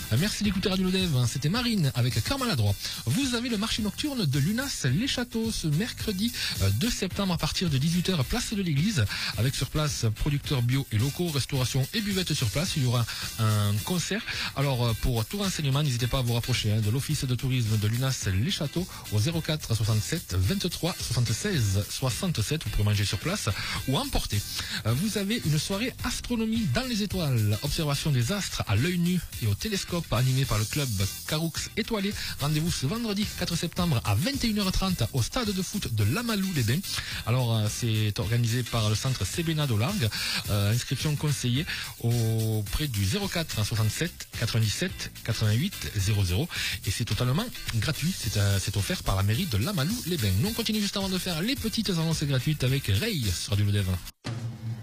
Merci d'écouter Radio Lodev. C'était Marine avec Cœur Maladroit. Vous avez le marché nocturne de Lunas Les Châteaux ce mercredi 2 septembre à partir de 18h, place de l'église, avec sur place producteurs bio et locaux, restauration et buvette sur place. Il y aura un concert. Alors pour tout renseignement, n'hésitez pas à vous rapprocher de l'office de tourisme de Lunas Les Châteaux au 04 67 23 76 67. Vous pouvez manger sur place ou emporter. Vous avez une soirée astronomie dans les étoiles, observation des astres à l'œil nu et au télescope, animé par le club Caroux Étoilé. Rendez-vous ce vendredi 4 septembre à 21h30 au stade de foot de Lamalou-les-Bains. Alors c'est organisé par le centre Cébénade au Largue. Inscription conseillée auprès du 04 67 97 88 00 et c'est totalement gratuit. C'est offert par la mairie de Lamalou-les-Bains. Nous on continue juste avant de faire les petites annonces gratuites avec Ray sur Radio Lodev.